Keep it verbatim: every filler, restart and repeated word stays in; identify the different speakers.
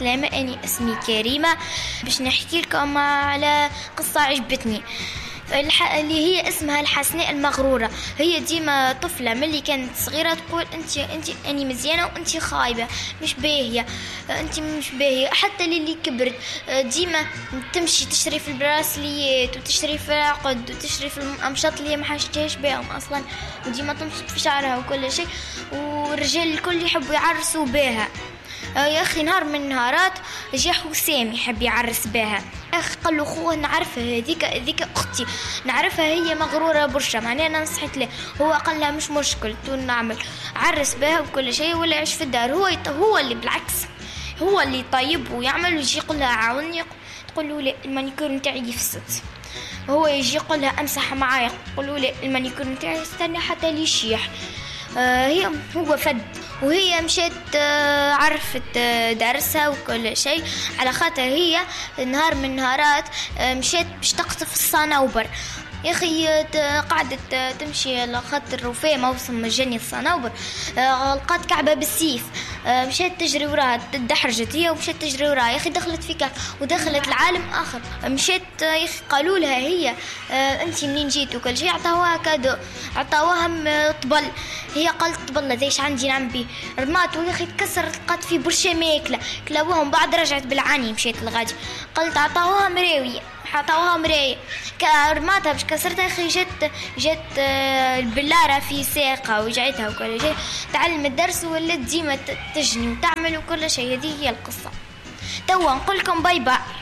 Speaker 1: السلامة، أنا اسمي كريمة، باش نحكي لكم على قصة عجبتني اللي هي اسمها الحسناء المغرورة. هي ديما طفلة ملي كانت صغيرة تقول انت انت اني مزيانة وانت خايبة مش باهية، انت مش باهية. حتى للي كبرت ديما تمشي تشتري في البراسليات وتشتري في العقد وتشتري في الأمشاط اللي ما حاجتهاش بهم اصلا، وديما تمشط في شعرها وكل شيء، والرجال الكل يحبوا يعرسوا بها. يا أخي نهار من النهارات جا حسام يحب يعرس بها. أخي قال له خوه نعرفها هذيك هذيك أختي نعرفها هي مغرورة برشا، معناها أنا نصحت له. هو قال لها مش مشكل تو نعمل عرس بها وكل شيء ولا يعيش في الدار. هو يط... هو اللي بالعكس هو اللي طيب ويعمل ويجي يقول لها عاوني، تقول له لا المانيكير نتاعي يفسد. هو يجي يقول لها امسح معايا، تقول له لا المانيكير نتاعي استنى حتى لي يشيح. آه هي هو فد وهي مشيت آه عرفت آه درسها وكل شيء، على خاطر هي نهار من نهارات آه مشيت باش تقطف الصنوبر. يا اخي قعدت تمشي على خاطر وفاه موسم جاني الصنوبر، لقات كعبه بالسيف، مشيت تجري وراها، تدحرجت هي ومشيت تجري وراها. يا اخي دخلت فيك ودخلت العالم اخر. مشيت يا اخي قالوا لها هي انت منين جيت وكل شيء، عطاوها كادو، عطاوها طبل. هي قالت طبل زيش عندي نعم بيه، رمات ويا اخي تكسر، لقات في برشا ماكله كلاوهم. بعد رجعت بالعاني مشيت الغادي، قالت عطاوها مراويه، عطاوها مرايه كرماتها باش كسرتها. اخي جت جت البلاره في ساقها وجعتها وكل شيء، تعلم الدرس ولات ديما تجني وتعمل وكل شيء. هذه هي القصه. توا نقول لكم باي باي.